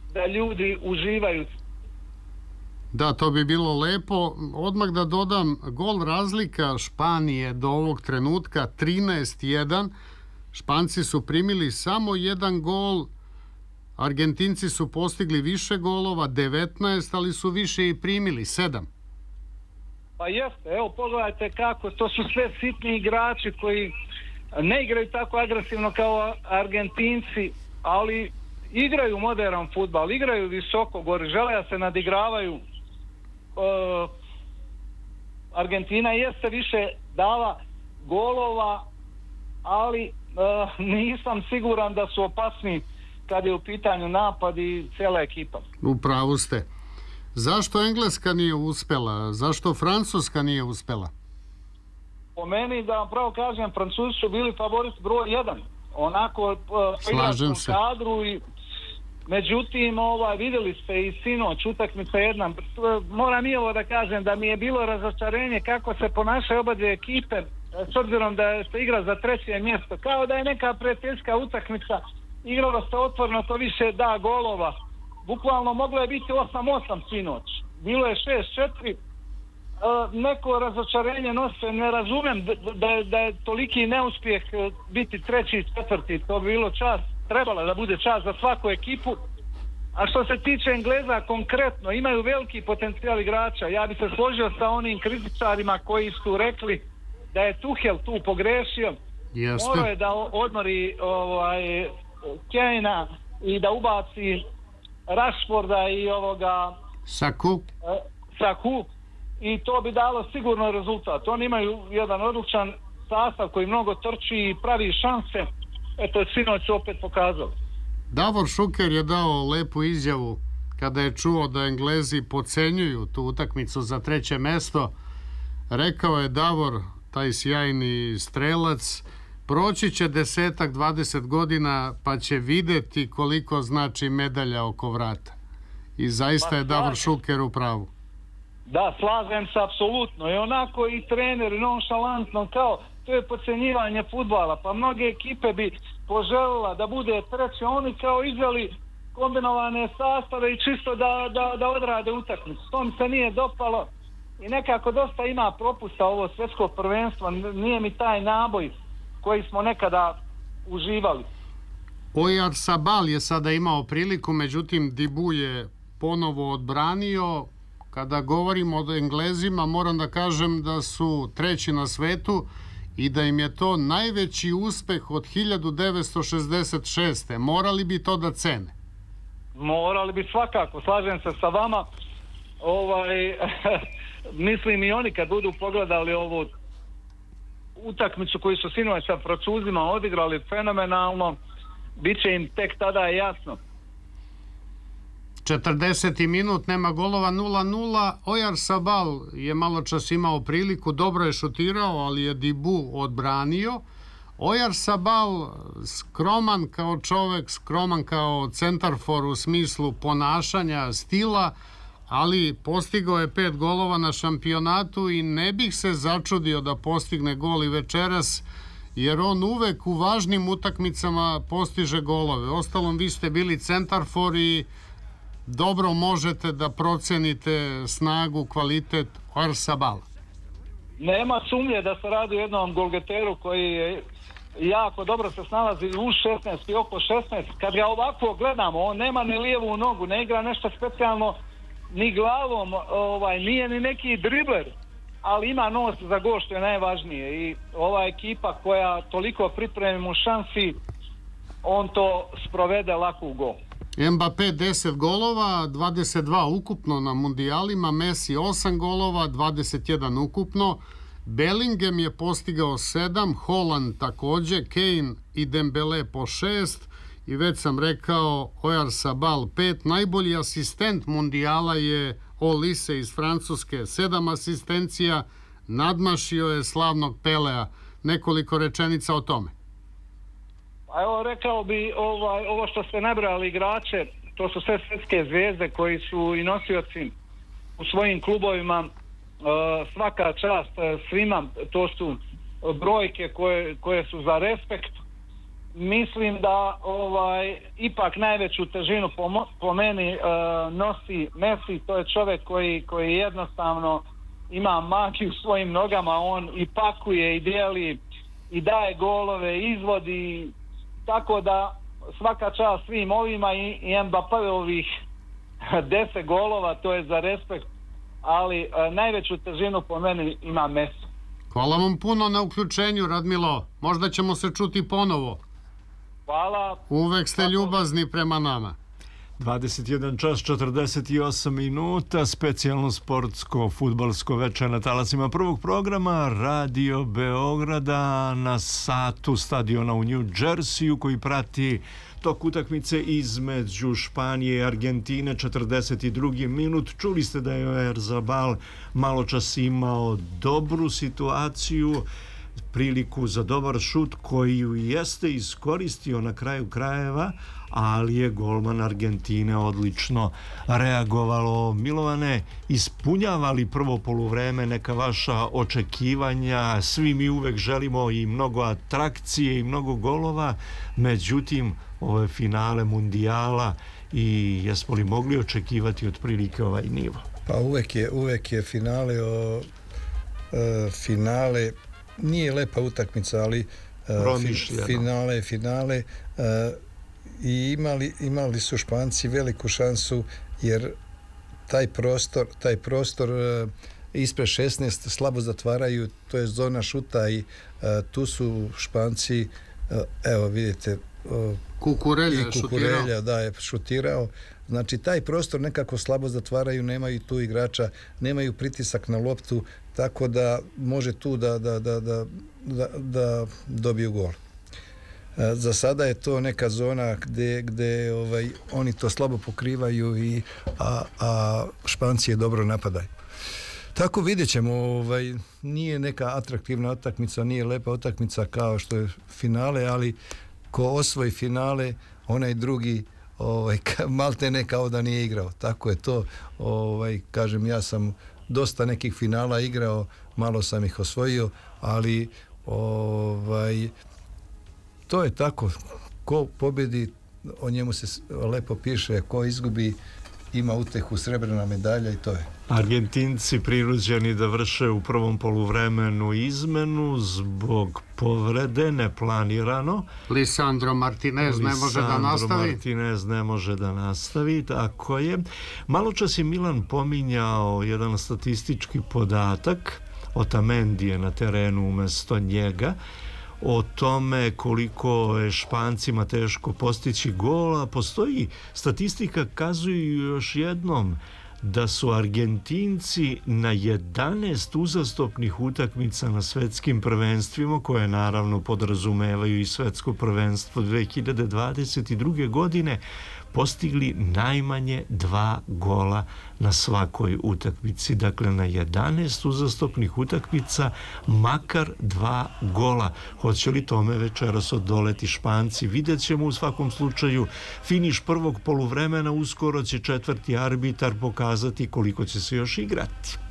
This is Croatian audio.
da ljudi uživaju. Da, to bi bilo lepo. Odmah da dodam, gol razlika Španije do ovog trenutka 13-1. Španci su primili samo jedan gol, Argentinci su postigli više golova, 19, ali su više i primili, 7. Pa jeste, evo pogledajte kako, to su sve sitni igrači koji ne igraju tako agresivno kao Argentinci, ali igraju modern fudbal, igraju visoko gore, žele da se nadigravaju. Argentina jeste više dala golova, ali nisam siguran da su opasni kad je u pitanju napad i cijela ekipa. U pravu ste. Zašto Engleska nije uspela? Zašto Francuska nije uspela? Po meni, da vam pravo kažem, Francuzi su bili favorit broj 1. Onako, slažem se. Kadru i međutim, vidjeli ste i sinoć utakmica jedna. Moram i ovo da kažem da mi je bilo razočarenje kako se ponašaju oba dvije ekipe, s obzirom da se igra za 3. mjesto. Kao da je neka prijateljska utakmica, igralo se otvoreno, to više da golova. Bukvalno moglo je biti 8-8 sinoć. Bilo je 6-4. Neko razočarenje nose, ne razumem da je toliki neuspjeh biti 3. i 4. To bi bilo čast, trebalo da bude čast za svaku ekipu. A što se tiče Engleza konkretno, imaju veliki potencijal igrača. Ja bi se složio sa onim kritičarima koji su rekli da je Tuchel tu pogrešio. Morao je da odmori Kanea i da ubaci Rashforda i Saku i to bi dalo sigurno rezultat. Oni imaju jedan odličan sastav koji mnogo trči i pravi šanse. Eto, sinoć su opet pokazali. Davor Šuker je dao lepu izjavu kada je čuo da Englezi podcenjuju tu utakmicu za 3. mjesto. Rekao je Davor, taj sjajni strelac, proći će 10-20 godina pa će vidjeti koliko znači medalja oko vrata. I zaista je Davor Šuker u pravu. Da, slažem se apsolutno. I onako i trener nonšalantno kao to je podcenjivanje fudbala. Pa mnoge ekipe bi poželjela da bude 3. Oni kao izveli kombinovane sastave i čisto da odrade utakmicu. To mi se nije dopalo i nekako dosta ima propusta ovo svjetsko prvenstvo. Nije mi taj naboj koji smo nekada uživali. Oyarzabal je sada imao priliku, međutim Dibu je ponovo odbranio. Kada govorimo o Englezima, moram da kažem da su 3. na svetu i da im je to najveći uspeh od 1966. Morali bi to da cene. Morali bi svakako, slažem se sa vama. Mislim i oni kad budu pogledali ovu utakmicu koju su sinoć sa Francuzima odigrali fenomenalno, bit će im tek tada jasno. 40. minut, nema golova, 0-0. Oyarzabal je malo čas imao priliku, dobro je šutirao, ali je Dibu odbranio. Oyarzabal skroman kao čovek, skroman kao centarfor u smislu ponašanja, stila, ali postigao je 5 golova na šampionatu i ne bih se začudio da postigne gol i večeras, jer on uvek u važnim utakmicama postiže golove. Ostalom, vi ste bili centarfor i dobro možete da procenite snagu, kvalitet Oyarzabala. Nema sumnje da se radi o jednom golgeteru koji je jako dobro se snalazi u 16 i oko 16. Kad ga ovako gledamo, on nema ni lijevu nogu, ne igra nešto specijalno ni glavom, nije ni neki dribler, ali ima nos za gol, što je najvažnije. I ova ekipa koja toliko pripremi mu šansi, on to sprovede lako u gol. Mbappé 10 golova, 22 ukupno na mundijalima, Messi 8 golova, 21 ukupno, Bellingham je postigao 7, Haaland također, Kane i Dembele po 6 i već sam rekao Oyarzabal 5. Najbolji asistent mundijala je Olise iz Francuske, 7 asistencija, nadmašio je slavnog Pelea. Nekoliko rečenica o tome. A evo, rekao bi, ovo što ste nabrali igrače, to su sve svjetske zvijezde koji su i nosioci u svojim klubovima. Svaka čast svima, to su brojke koje su za respekt. mislim da ipak najveću težinu po meni nosi Messi. To je čovjek koji jednostavno ima magiju u svojim nogama, on i pakuje i dijeli i daje golove, izvodi, tako da svaka čast svim ovima i Mbappéovih 10 golova, to je za respekt, ali najveću težinu po meni ima Messi. Hvala vam puno na uključenju, Radmilo. Možda ćemo se čuti ponovo. Hvala. Uvek ste ljubazni prema nama. 21 čas 48 minuta, specijalno sportsko fudbalsko večer na talasima prvog programa Radio Beograda na satu stadiona u New Jerseyu koji prati tok utakmice između Španije i Argentine. 42. minut. Čuli ste da je Oyarzabal malo čas imao dobru situaciju, priliku za dobar šut koji ju jeste iskoristio na kraju krajeva, ali je golman Argentine odlično reagovalo. Milovane, ispunjava li prvo poluvreme neka vaša očekivanja? Svi mi uvek želimo i mnogo atrakcije i mnogo golova, međutim ovo je finale mundijala i jesmo li mogli očekivati otprilike ovaj nivo? Pa uvek je finale nije lepa utakmica, ali finale i imali su Španci veliku šansu, jer taj prostor ispred 16 slabo zatvaraju, to je zona šuta i tu su Španci, evo vidite, Kukurelja je šutirao. Znači taj prostor nekako slabo zatvaraju, nemaju tu igrača, nemaju pritisak na loptu, tako da može tu da dobiju gol. Za sada je to neka zona gde oni to slabo pokrivaju a Španci je dobro napadaju. Tako vidjet ćemo, nije neka atraktivna utakmica, nije lepa utakmica kao što je finale, ali ko osvoji finale, onaj drugi malte ne kao da nije igrao. Tako je to. Kažem, ja sam dosta nekih finala igrao, malo sam ih osvojio, ali to je tako. Ko pobjedi, o njemu se lepo piše, ko izgubi ima utehu, srebrna medalja i to je. Argentinci prinuđeni da vrše u prvom poluvremenu izmenu zbog povrede, neplanirano. Lisandro Martinez ne može da nastavi. Tako je. Malo čas je Milan pominjao jedan statistički podatak, Otamendi je na terenu umjesto njega, o tome koliko je Špancima teško postići gol, a postoji statistika, kazuju još jednom da su Argentinci na 11 uzastopnih utakmica na svetskim prvenstvima, koje naravno podrazumevaju i svetsko prvenstvo 2022. godine, postigli najmanje 2 gola na svakoj utakmici. Dakle, na 11 uzastopnih utakmica makar 2 gola. Hoće li tome večeras odoleti Španci? Vidjet ćemo u svakom slučaju. Finiš prvog poluvremena, uskoro će četvrti arbitar pokazati koliko će se još igrati.